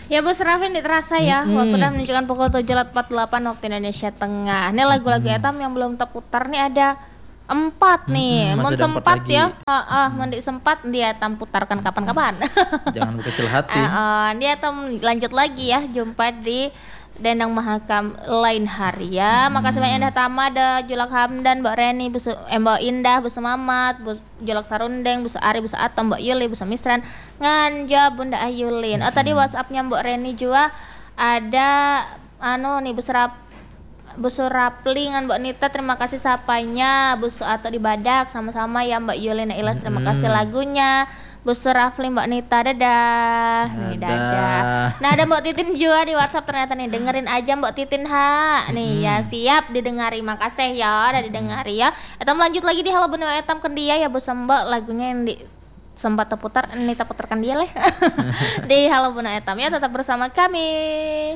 Ya Bos Raffi ini terasa ya, waktu udah menunjukkan pukul 7.48 waktu Indonesia Tengah. Ini lagu-lagu etam yang belum terputar nih ada 4 nih. Mun masih ada 4 sempat lagi. ya, mandi sempat dia tam putarkan kapan-kapan. Jangan berkecil hati. Dia tam lanjut lagi ya, jumpa di Dendang Mahakam lain hari ya. Makasih banyak dah Tama, ada Julak Hamdan, Mbak Reni, Mbak Indah, Busu Mamat, Julak Sarundeng, Busu Ari, Busu Atom, Mbak Yuli, Busu Misran, Nganja, Bunda Ayulin. Oh tadi WhatsAppnya Mbak Reni juga ada nih Busu Rapli dengan Mbak Nita, terima kasih sapanya. Busu Ato di Badak, sama-sama ya Mbak Yulina Ilas, terima kasih lagunya. Busu Rafli Mbak Nita, dadah. Nih dadah. Nah ada Mbak Titin juga di WhatsApp ternyata nih, dengerin aja Mbak Titin nih ya, siap didengari, makasih ya udah didengari ya. Etam lanjut lagi di Halo Bunda Etam Kendia ya Bu Mbak, lagunya yang sempat terputar, Nita putarkan dia lah. Di Halo Bunda Etam ya, tetap bersama kami.